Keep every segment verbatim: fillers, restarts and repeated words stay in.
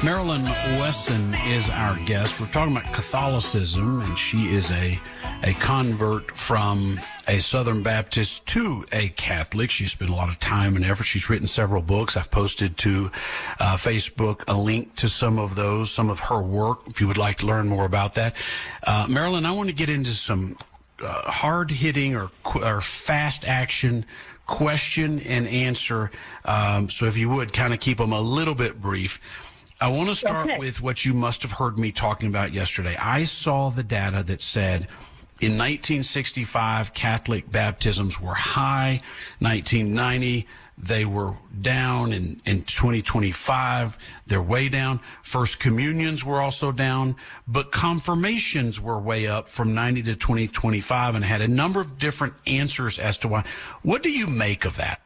Marilyn Wesson is our guest. We're talking about Catholicism, and she is a a convert from a Southern Baptist to a Catholic. She spent a lot of time and effort. She's written several books. I've posted to uh, Facebook a link to some of those, some of her work, if you would like to learn more about that. Uh, Marilyn, I want to get into some uh, hard-hitting or, or fast-action question and answer. Um, so if you would, kind of keep them a little bit brief. I want to start okay. with what you must have heard me talking about yesterday. I saw the data that said in nineteen sixty-five, Catholic baptisms were high. nineteen ninety, they were down. In, in twenty twenty-five, they're way down. First communions were also down. But confirmations were way up from ninety to twenty twenty-five, and had a number of different answers as to why. What do you make of that?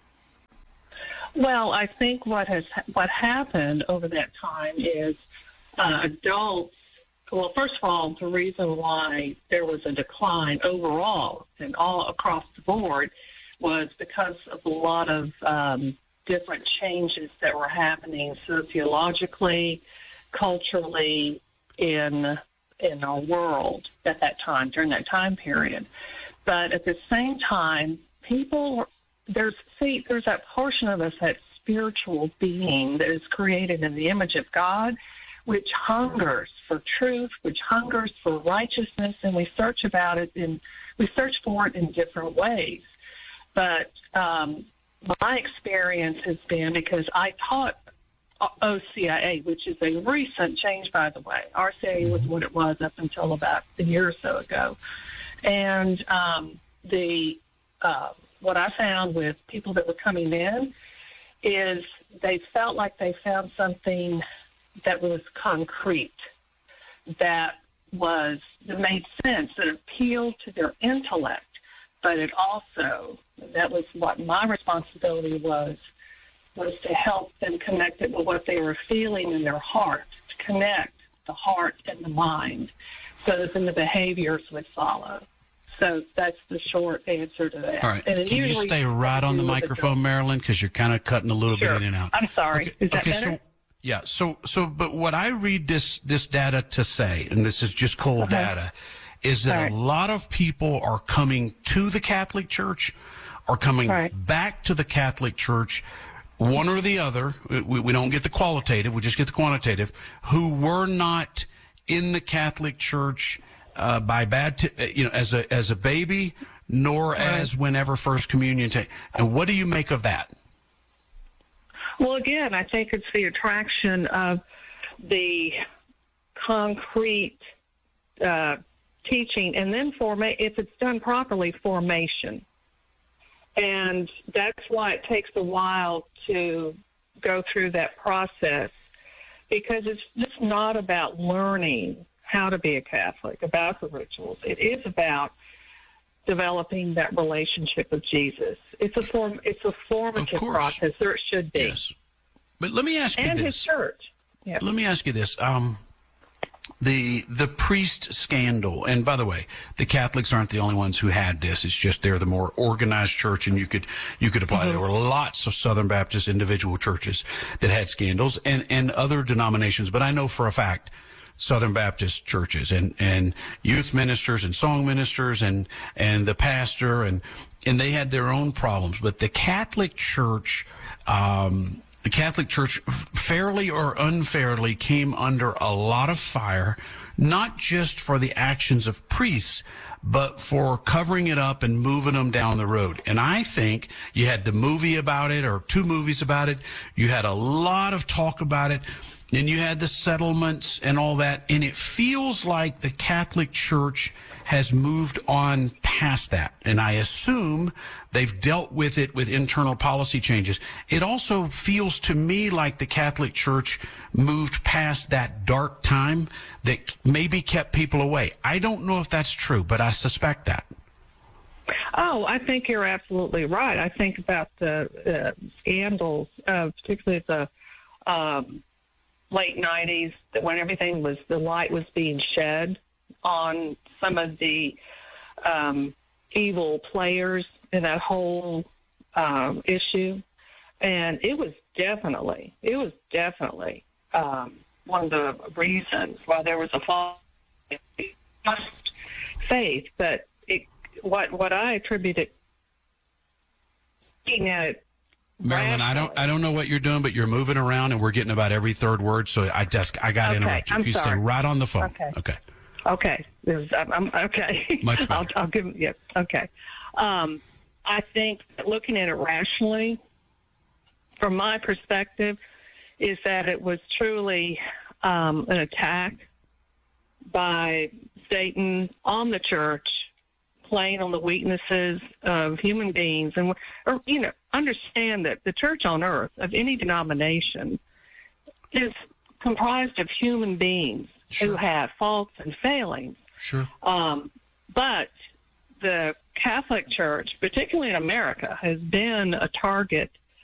Well, I think what has what happened over that time is uh, adults. Well, first of all, the reason why there was a decline overall and all across the board was because of a lot of um, different changes that were happening sociologically, culturally in in our world at that time, during that time period. But at the same time, people there's see there's that portion of us, that spiritual being that is created in the image of God, which hungers for truth, which hungers for righteousness, and we search about it in we search for it in different ways. But um, my experience has been, because I taught O C I A, which is a recent change, by the way. R C I A was what it was up until about a year or so ago, and um, the uh, what I found with people that were coming in is they felt like they found something that was concrete, that was that made sense, that appealed to their intellect, but it also, that was what my responsibility was, was to help them connect it with what they were feeling in their heart, to connect the heart and the mind, so that then the behaviors would follow. So that's the short answer to that. All right. And Can you stay right on the microphone, Marilyn, because you're kind of cutting a little sure. bit in and out. I'm sorry. Okay. Is that okay, better? So, yeah. So, so, but what I read this this data to say, and this is just cold uh-huh. data, is that right. a lot of people are coming to the Catholic Church, are coming right. back to the Catholic Church, one or the other. We, we don't get the qualitative; we just get the quantitative. Who were not in the Catholic Church uh, by bad, t- you know, as a as a baby, nor right. as whenever First Communion. T- and what do you make of that? Well, again, I think it's the attraction of the concrete uh, teaching, and then forma- if it's done properly, formation. And that's why it takes a while to go through that process, because it's just not about learning how to be a Catholic, about the rituals. It is about developing that relationship with Jesus. It's a form. It's a formative process. There it should be. Yes. But let me ask you and this. his church. Yeah. Let me ask you this. Um, the the priest scandal, and by the way, the Catholics aren't the only ones who had this. It's just they're the more organized church, and you could you could apply. Mm-hmm. There were lots of Southern Baptist individual churches that had scandals, and, and other denominations. But I know for a fact Southern Baptist churches and, and youth ministers and song ministers and, and the pastor, and, and they had their own problems. But the Catholic Church, um, the Catholic Church, fairly or unfairly, came under a lot of fire, not just for the actions of priests, but for covering it up and moving them down the road. And I think you had the movie about it, or two movies about it. You had a lot of talk about it. And you had the settlements and all that, and it feels like the Catholic Church has moved on past that. And I assume they've dealt with it with internal policy changes. It also feels to me like the Catholic Church moved past that dark time that maybe kept people away. I don't know if that's true, but I suspect that. Oh, I think you're absolutely right. I think about the uh, scandals, uh, particularly the um, late nineties, when everything was, the light was being shed on some of the um, evil players in that whole um, issue. And it was definitely, it was definitely um, one of the reasons why there was a fall of faith. But it, what what I attribute it, looking at it, Marilyn, I don't I don't know what you're doing, but you're moving around and we're getting about every third word. So I just I got to Okay, interrupt you. I'm If you sorry. stay right on the phone, Okay. okay. Okay, This is- I'm, I'm- okay. Much better. I'll, I'll give. Yeah. Okay. Um, I think that looking at it rationally, from my perspective, is that it was truly um, an attack by Satan on the church, playing on the weaknesses of human beings, and or, you know, understand that the church on earth of any denomination is comprised of human beings Sure. who have faults and failings. Sure. Um, but the Catholic Church, particularly in America, has been a target